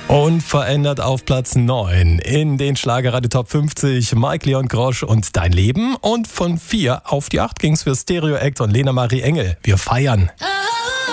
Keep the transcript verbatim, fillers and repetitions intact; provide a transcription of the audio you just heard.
Unverändert auf Platz neun in den Schlagerradio Top fünfzig. Mike Leon Grosch und Dein Leben. Und von vier auf die acht ging's für Stereo Act und Lena Marie Engel. Wir feiern.